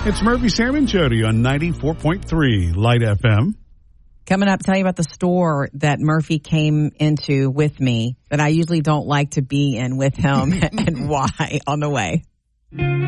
It's Murphy, Sam, and Jody on 94.3 Light FM. Coming up, tell you about the store that Murphy came into with me that I usually don't like to be in with him and why on the way.